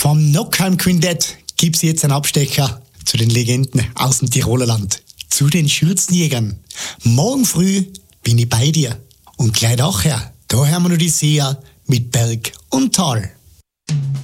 Vom Nockheim Quintett gibt's jetzt einen Abstecher zu den Legenden aus dem Tiroler Land. Zu den Schürzenjägern. Morgen früh bin ich bei dir. Und gleich nachher, da hören wir noch die Seher mit Berg und Tal.